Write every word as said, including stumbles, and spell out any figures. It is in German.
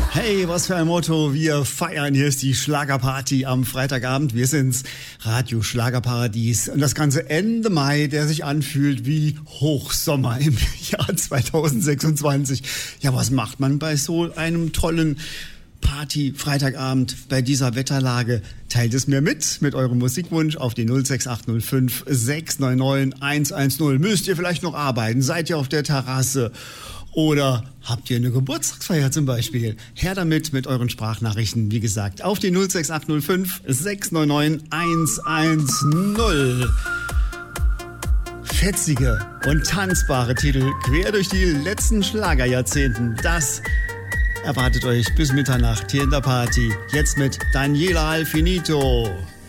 Hey, was für ein Motto. Wir feiern. Hier ist die Schlagerparty am Freitagabend. Wir sind's, Radio Schlagerparadies. Und das ganze Ende Mai, der sich anfühlt wie Hochsommer im Jahr zweitausendsechsundzwanzig. Ja, was macht man bei so einem tollen Party Freitagabend bei dieser Wetterlage? Teilt es mir mit, mit eurem Musikwunsch auf die null sechs acht null fünf sechs neun neun eins eins null. Müsst ihr vielleicht noch arbeiten? Seid ihr auf der Terrasse? Oder habt ihr eine Geburtstagsfeier zum Beispiel? Her damit mit euren Sprachnachrichten, wie gesagt, auf die null sechs acht null fünf sechs neun neun eins eins null. Fetzige und tanzbare Titel quer durch die letzten Schlagerjahrzehnten. Das erwartet euch bis Mitternacht hier in der Party. Jetzt mit Daniela Alfinito.